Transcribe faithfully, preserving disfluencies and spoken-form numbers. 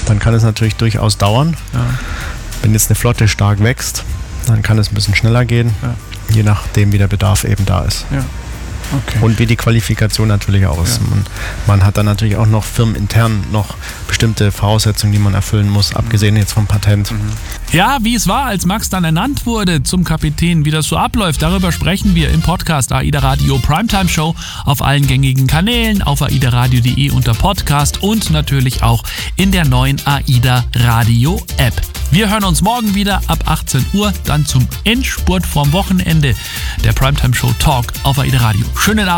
dann kann es natürlich durchaus dauern. Ja. Wenn jetzt eine Flotte stark wächst, dann kann es ein bisschen schneller gehen, Ja. je nachdem, wie der Bedarf eben da ist. Ja. Okay. Und wie die Qualifikation natürlich auch ist. Ja. Man, man hat dann natürlich auch noch firmenintern noch bestimmte Voraussetzungen, die man erfüllen muss, mhm. abgesehen jetzt vom Patent. Mhm. Ja, wie es war, als Max dann ernannt wurde zum Kapitän, wie das so abläuft, darüber sprechen wir im Podcast AIDA Radio Primetime Show auf allen gängigen Kanälen, auf aidaradio punkt de unter Podcast und natürlich auch in der neuen AIDA Radio App. Wir hören uns morgen wieder ab achtzehn Uhr, dann zum Endspurt vorm Wochenende der Primetime Show Talk auf AIDA Radio. Schönen Abend.